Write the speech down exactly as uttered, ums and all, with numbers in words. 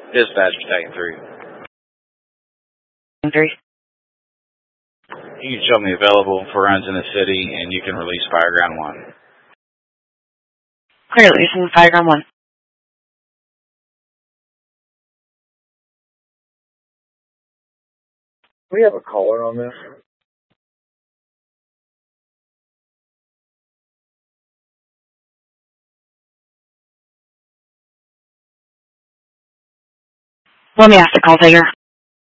Dispatch Battalion three. Three. You can show me available for runs in the city, and you can release Fireground one. Clear, releasing Fireground one. We have a caller on this. Let me ask the call taker.